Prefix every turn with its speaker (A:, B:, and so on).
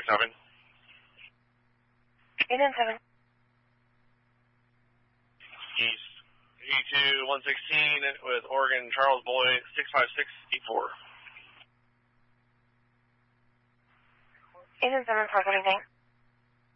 A: 7.
B: 897.
A: East 82 116 with Oregon Charles Boy 65684.
B: 897 479.